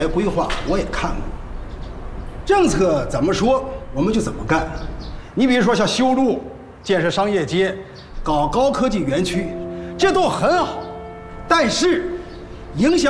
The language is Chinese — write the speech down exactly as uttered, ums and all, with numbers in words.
规划我也看过，政策怎么说我们就怎么干。你比如说像修路、建设商业街、搞高科技园区，这都很好，但是影响。